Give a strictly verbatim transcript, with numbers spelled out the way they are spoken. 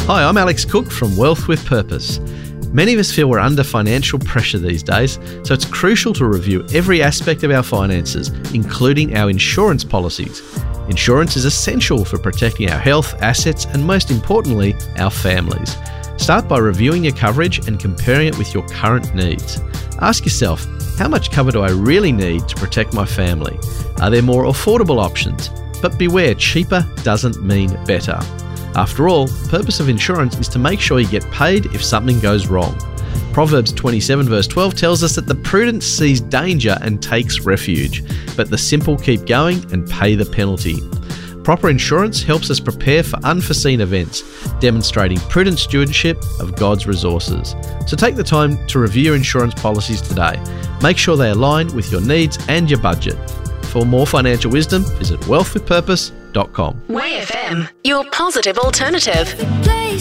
Hi, I'm Alex Cook from Wealth with Purpose. Many of us feel we're under financial pressure these days, so it's crucial to review every aspect of our finances, including our insurance policies. Insurance is essential for protecting our health, assets, and most importantly, our families. Start by reviewing your coverage and comparing it with your current needs. Ask yourself, how much cover do I really need to protect my family? Are there more affordable options? But beware, cheaper doesn't mean better. After all, the purpose of insurance is to make sure you get paid if something goes wrong. Proverbs twenty-seven verse twelve tells us that the prudent sees danger and takes refuge, but the simple keep going and pay the penalty. Proper insurance helps us prepare for unforeseen events, demonstrating prudent stewardship of God's resources. So take the time to review your insurance policies today. Make sure they align with your needs and your budget. For more financial wisdom, visit wealth with purpose dot com. Way F M, your positive alternative.